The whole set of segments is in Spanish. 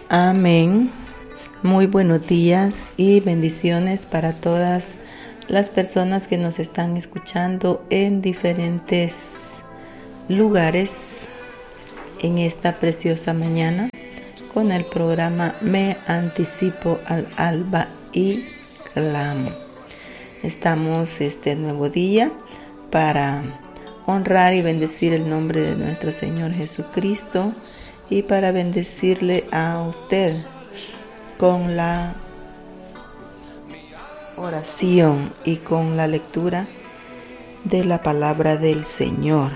Amén. Muy buenos días y bendiciones para todas las personas que nos están escuchando en diferentes lugares en esta preciosa mañana con el programa Me Anticipo al Alba y Clamo. Estamos este nuevo día para honrar y bendecir el nombre de nuestro Señor Jesucristo y para bendecirle a usted con la oración y con la lectura de la palabra del Señor.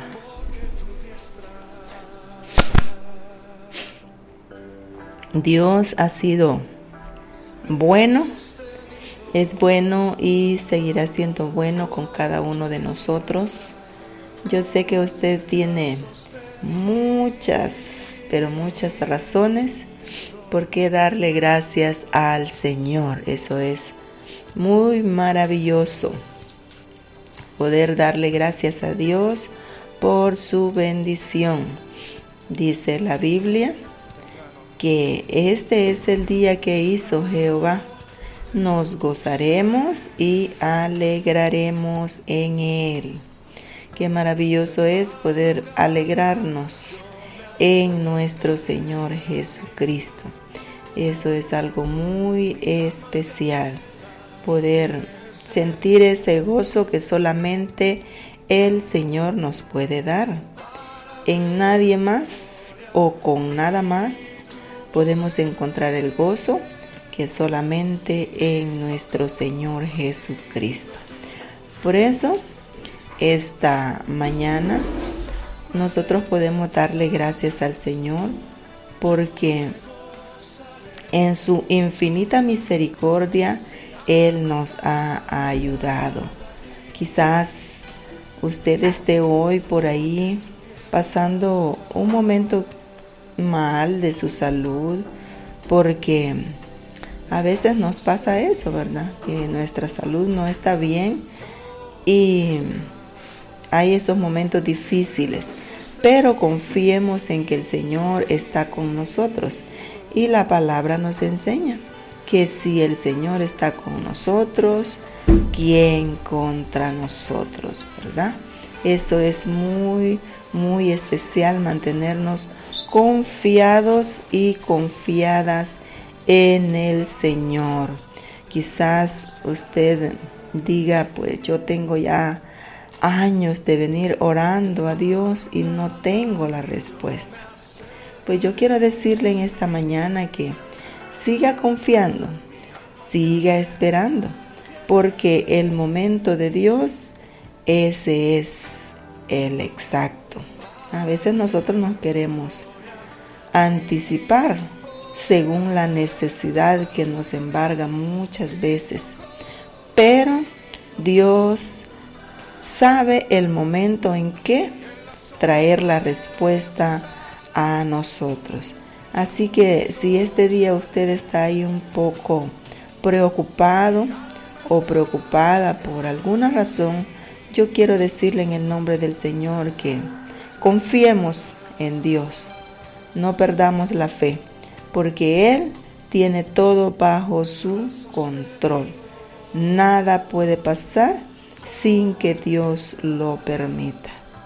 Dios ha sido bueno, es bueno y seguirá siendo bueno con cada uno de nosotros. Yo sé que usted tiene muchas razones por qué darle gracias al Señor. Eso es muy maravilloso, poder darle gracias a Dios por su bendición. Dice la Biblia que este es el día que hizo Jehová. Nos gozaremos y alegraremos en él. Qué maravilloso es poder alegrarnos en nuestro Señor Jesucristo. Eso es algo muy especial, poder sentir ese gozo que solamente el Señor nos puede dar. En nadie más o con nada más podemos encontrar el gozo que solamente en nuestro Señor Jesucristo. Por eso, esta mañana nosotros podemos darle gracias al Señor porque en su infinita misericordia Él nos ha ayudado. Quizás usted esté hoy por ahí pasando un momento mal de su salud, porque a veces nos pasa eso, ¿verdad? Que nuestra salud no está bien y hay esos momentos difíciles, pero confiemos en que el Señor está con nosotros. Y la palabra nos enseña que si el Señor está con nosotros, ¿quién contra nosotros, verdad? Eso es muy, muy especial, mantenernos confiados y confiadas en el Señor. Quizás usted diga, pues yo tengo ya años de venir orando a Dios y no tengo la respuesta. Pues yo quiero decirle en esta mañana que siga confiando, siga esperando, porque el momento de Dios, ese es el exacto. A veces nosotros nos queremos anticipar según la necesidad que nos embarga muchas veces, pero Dios sabe el momento en que traer la respuesta a nosotros. Así que si este día usted está ahí un poco preocupado o preocupada por alguna razón, yo quiero decirle en el nombre del Señor que confiemos en Dios, no perdamos la fe, porque Él tiene todo bajo su control. Nada puede pasar sin que Dios lo permita.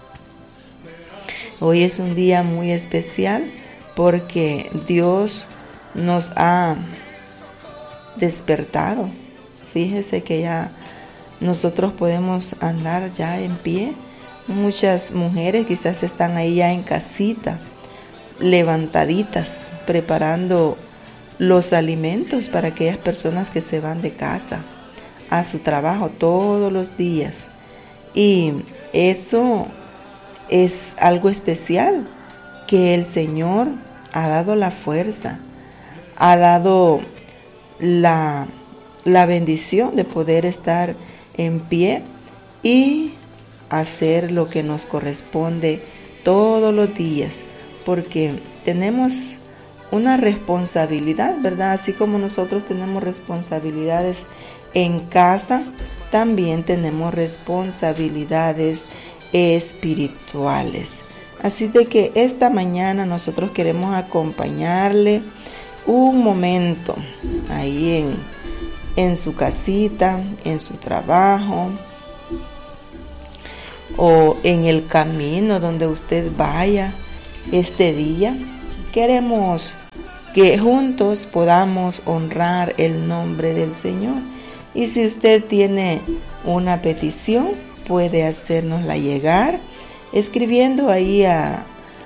Hoy es un día muy especial porque Dios nos ha despertado. Fíjese que ya nosotros podemos andar ya en pie. Muchas mujeres quizás están ahí ya en casita, levantaditas, preparando los alimentos para aquellas personas que se van de casa a su trabajo todos los días. Y eso es algo especial, que el Señor ha dado la fuerza, ha dado la bendición de poder estar en pie y hacer lo que nos corresponde todos los días, porque tenemos una responsabilidad, ¿verdad? Así como nosotros tenemos responsabilidades en casa, también tenemos responsabilidades espirituales. Así de que esta mañana nosotros queremos acompañarle un momento ahí en su casita, en su trabajo o en el camino donde usted vaya este día. Queremos que juntos podamos honrar el nombre del Señor. Y si usted tiene una petición, puede hacérnosla llegar escribiendo ahí a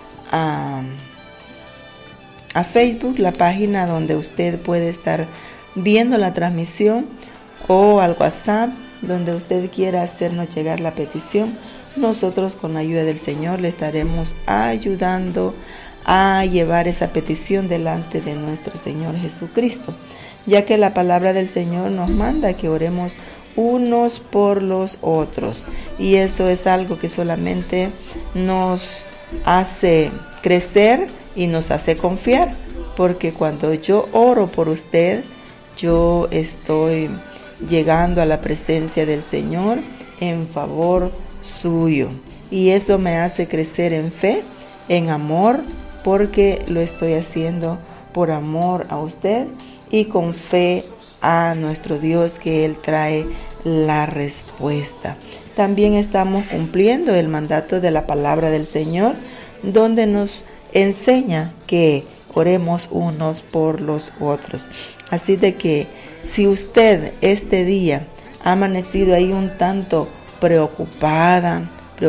Facebook, la página donde usted puede estar viendo la transmisión, o al WhatsApp donde usted quiera hacernos llegar la petición. Nosotros, con la ayuda del Señor, le estaremos ayudando a llevar esa petición delante de nuestro Señor Jesucristo, ya que la palabra del Señor nos manda que oremos unos por los otros, y eso es algo que solamente nos hace crecer y nos hace confiar, porque cuando yo oro por usted, yo estoy llegando a la presencia del Señor en favor suyo, y eso me hace crecer en fe, en amor, porque lo estoy haciendo por amor a usted y con fe a nuestro Dios, que Él trae la respuesta. También estamos cumpliendo el mandato de la palabra del Señor, donde nos enseña que oremos unos por los otros. Así de que si usted este día ha amanecido ahí un tanto preocupado,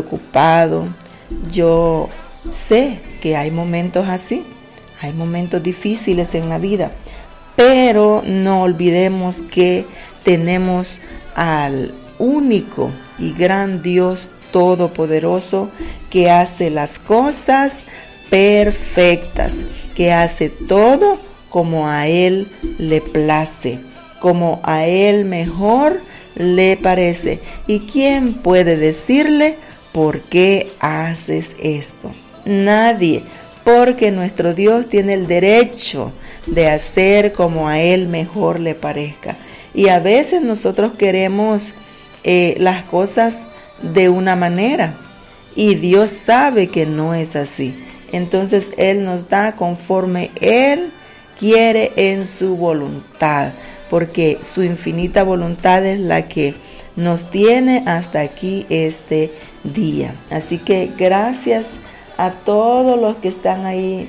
yo sé que hay momentos así, hay momentos difíciles en la vida, pero no olvidemos que tenemos al único y gran Dios todopoderoso, que hace las cosas perfectas, que hace todo como a Él le place, como a Él mejor le parece. ¿Y quién puede decirle por qué haces esto? Nadie, porque nuestro Dios tiene el derecho de hacer como a Él mejor le parezca. Y a veces nosotros queremos las cosas de una manera, y Dios sabe que no es así. Entonces Él nos da conforme Él quiere en su voluntad, porque su infinita voluntad es la que nos tiene hasta aquí este día. Así que gracias a todos los que están ahí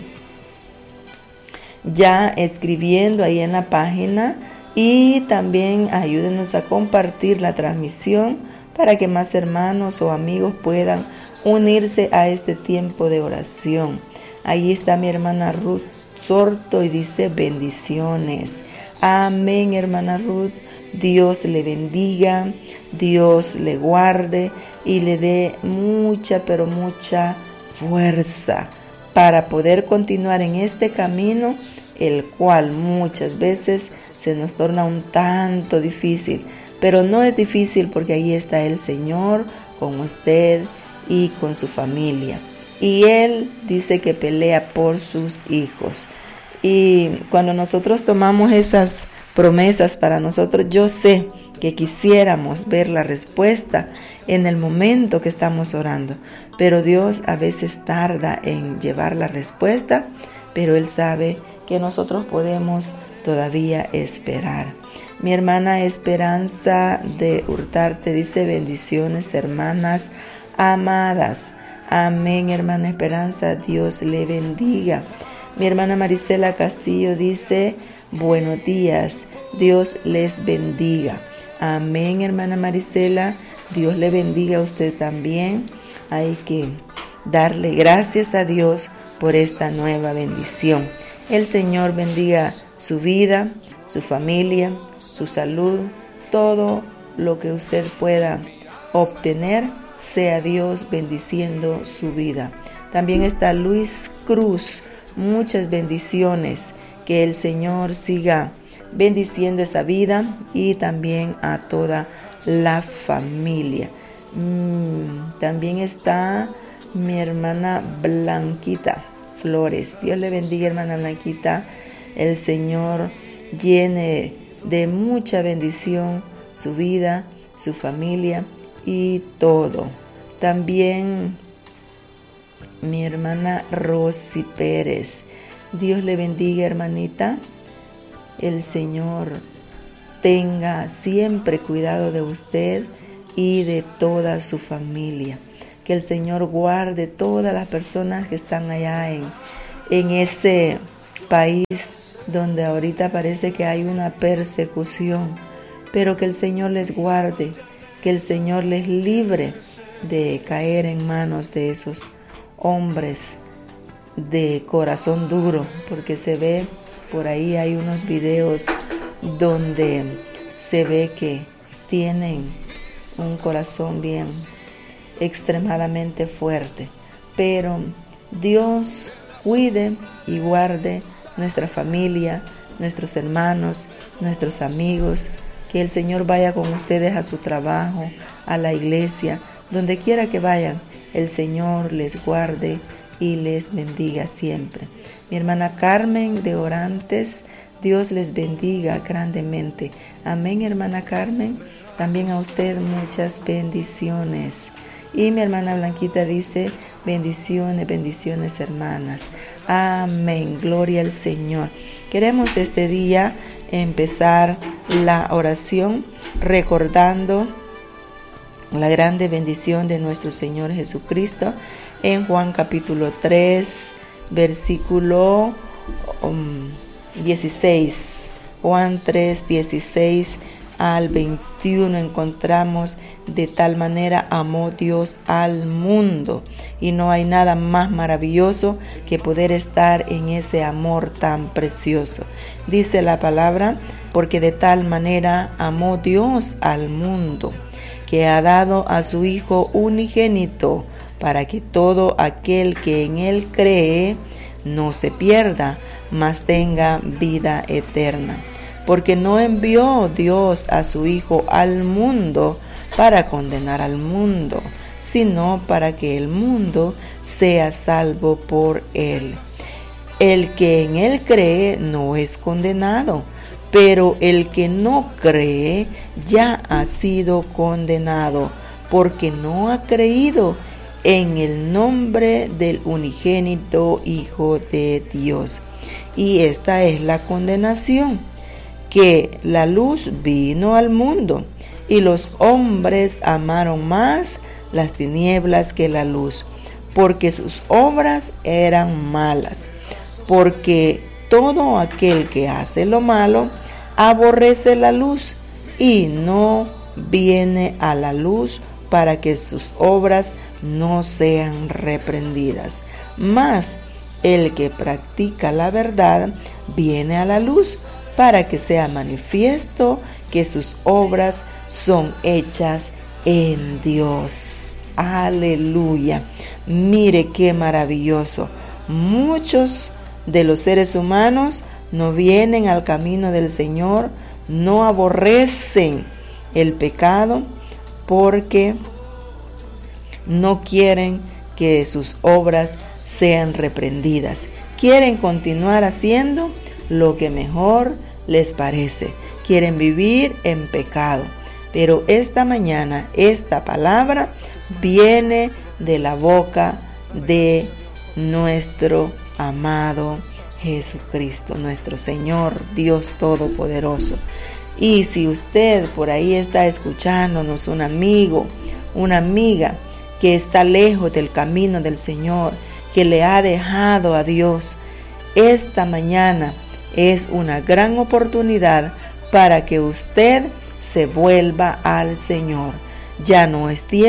ya escribiendo ahí en la página, y también ayúdenos a compartir la transmisión para que más hermanos o amigos puedan unirse a este tiempo de oración. Ahí está mi hermana Ruth Sorto y dice: bendiciones. Amén, hermana Ruth. Dios le bendiga, Dios le guarde y le dé mucha, pero mucha fuerza para poder continuar en este camino, el cual muchas veces se nos torna un tanto difícil, pero no es difícil porque ahí está el Señor con usted y con su familia, y Él dice que pelea por sus hijos. Y cuando nosotros tomamos esas promesas para nosotros, yo sé que quisiéramos ver la respuesta en el momento que estamos orando, pero Dios a veces tarda en llevar la respuesta, pero Él sabe que nosotros podemos todavía esperar. Mi hermana Esperanza de Hurtarte dice: bendiciones, hermanas amadas. Amén, hermana Esperanza, Dios le bendiga. Mi hermana Marisela Castillo dice: buenos días, Dios les bendiga. Amén, hermana Marisela, Dios le bendiga a usted también. Hay que darle gracias a Dios por esta nueva bendición. El Señor bendiga su vida, su familia, su salud, todo lo que usted pueda obtener, sea Dios bendiciendo su vida. También está Luis Cruz, muchas bendiciones, que el Señor siga bendiciendo esa vida y también a toda la familia. También está mi hermana Blanquita Flores. Dios le bendiga, hermana Blanquita. El Señor llene de mucha bendición su vida, su familia y todo. También mi hermana Rosy Pérez Dios le bendiga, hermanita. El Señor tenga siempre cuidado de usted y de toda su familia. Que el Señor guarde todas las personas que están allá en ese país donde ahorita parece que hay una persecución, pero que el Señor les guarde, que el Señor les libre de caer en manos de esos hombres de corazón duro, porque se ve por ahí, hay unos videos donde se ve que tienen un corazón bien extremadamente fuerte. Pero Dios cuide y guarde nuestra familia, nuestros hermanos, nuestros amigos. Que el Señor vaya con ustedes a su trabajo, a la iglesia, donde quiera que vayan. El Señor les guarde y les bendiga siempre. Mi hermana Carmen de Orantes, Dios les bendiga grandemente. Amén, hermana Carmen. También a usted muchas bendiciones. Y mi hermana Blanquita dice, bendiciones, bendiciones, hermanas. Amén, gloria al Señor. Queremos este día empezar la oración recordando la grande bendición de nuestro Señor Jesucristo en Juan capítulo 3, versículo 16. Juan 3, 16 al 21 encontramos: de tal manera amó Dios al mundo. Y no hay nada más maravilloso que poder estar en ese amor tan precioso. Dice la palabra: porque de tal manera amó Dios al mundo, que ha dado a su Hijo unigénito, para que todo aquel que en él cree no se pierda, mas tenga vida eterna. Porque no envió Dios a su Hijo al mundo para condenar al mundo, sino para que el mundo sea salvo por él. El que en él cree no es condenado, pero el que no cree ya ha sido condenado, porque no ha creído en el nombre del unigénito Hijo de Dios. Y esta es la condenación: que la luz vino al mundo, y los hombres amaron más las tinieblas que la luz, porque sus obras eran malas. Porque todo aquel que hace lo malo aborrece la luz, y no viene a la luz, para que sus obras no sean reprendidas. Mas el que practica la verdad viene a la luz, para que sea manifiesto que sus obras son hechas en Dios. Aleluya. Mire qué maravilloso. Muchos de los seres humanos no vienen al camino del Señor, no aborrecen el pecado porque no quieren que sus obras sean reprendidas. Quieren continuar haciendo lo que mejor les parece. Quieren vivir en pecado. Pero esta mañana, esta palabra viene de la boca de nuestro amado Jesucristo, nuestro Señor Dios Todopoderoso. Y si usted por ahí está escuchándonos, un amigo, una amiga que está lejos del camino del Señor, que le ha dejado a Dios, esta mañana es una gran oportunidad para que usted se vuelva al Señor. Ya no es tiempo